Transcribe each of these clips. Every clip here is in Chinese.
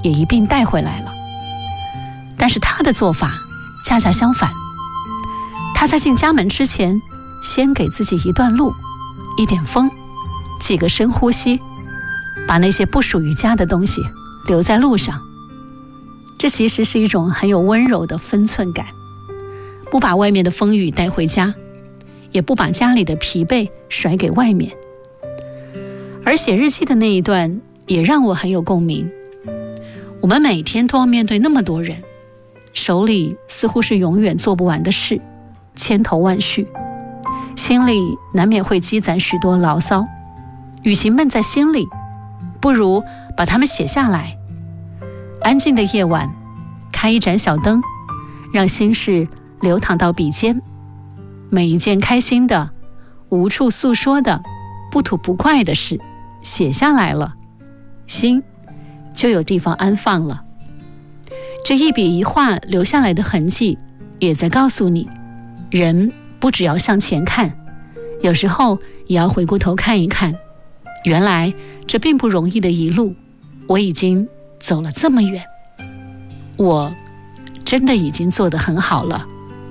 也一并带回来了。但是他的做法恰恰相反，他在进家门之前，先给自己一段路，一点风，几个深呼吸，把那些不属于家的东西留在路上。这其实是一种很有温柔的分寸感，不把外面的风雨带回家，也不把家里的疲惫甩给外面。而写日记的那一段也让我很有共鸣。我们每天都要面对那么多人，手里似乎是永远做不完的事，千头万绪，心里难免会积攒许多牢骚。与其闷在心里，不如把它们写下来。安静的夜晚，开一盏小灯，让心事流淌到笔尖。每一件开心的、无处诉说的、不吐不快的事写下来了，心就有地方安放了。这一笔一画留下来的痕迹，也在告诉你，人不只要向前看，有时候也要回过头看一看，原来这并不容易的一路，我已经走了这么远，我真的已经做得很好了。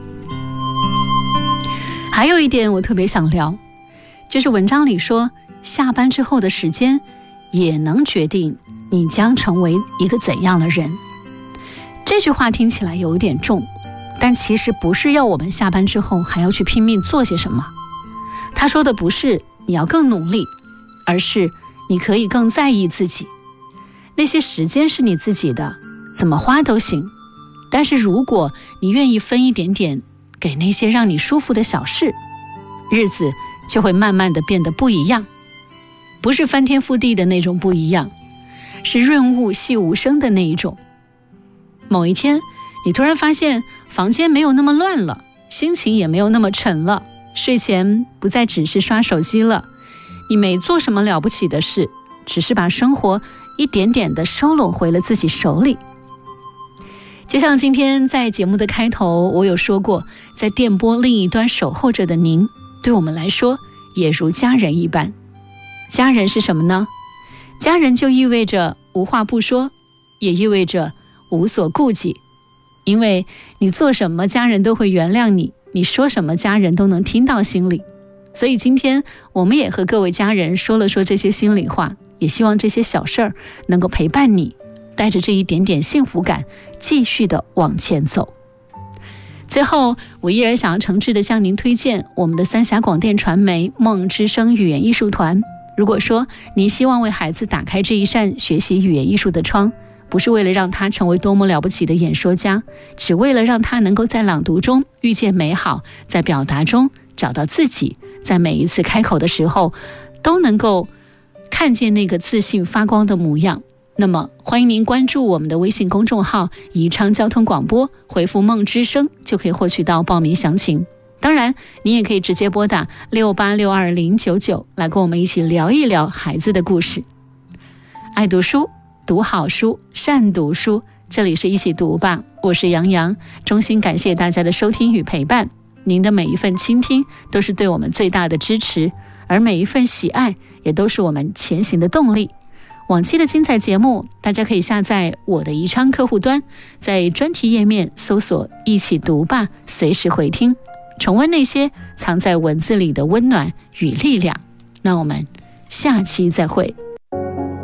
还有一点我特别想聊，就是文章里说，下班之后的时间也能决定你将成为一个怎样的人。这句话听起来有点重，但其实不是要我们下班之后还要去拼命做些什么。他说的不是你要更努力，而是你可以更在意自己。那些时间是你自己的，怎么花都行，但是如果你愿意分一点点给那些让你舒服的小事，日子就会慢慢的变得不一样。不是翻天覆地的那种不一样，是润物细无声的那一种。某一天你突然发现房间没有那么乱了，心情也没有那么沉了，睡前不再只是刷手机了，你没做什么了不起的事，只是把生活一点点地收拢回了自己手里。就像今天在节目的开头我有说过，在电波另一端守候着的您，对我们来说也如家人一般。家人是什么呢？家人就意味着无话不说，也意味着无所顾忌。因为你做什么家人都会原谅你，你说什么家人都能听到心里。所以今天我们也和各位家人说了说这些心里话，也希望这些小事儿能够陪伴你，带着这一点点幸福感继续的往前走。最后我依然想要诚挚的向您推荐我们的三峡广电传媒梦之声语言艺术团。如果说您希望为孩子打开这一扇学习语言艺术的窗，不是为了让他成为多么了不起的演说家，只为了让他能够在朗读中遇见美好，在表达中找到自己，在每一次开口的时候都能够看见那个自信发光的模样，那么欢迎您关注我们的微信公众号宜昌交通广播，回复梦之声就可以获取到报名详情。当然你也可以直接拨打6862-099来跟我们一起聊一聊孩子的故事。爱读书，读好书，善读书，这里是一起读吧，我是杨洋，衷心感谢大家的收听与陪伴。您的每一份倾听都是对我们最大的支持，而每一份喜爱也都是我们前行的动力。往期的精彩节目大家可以下载我的宜昌客户端，在专题页面搜索一起读吧，随时回听，重温那些藏在文字里的温暖与力量。那我们下期再会。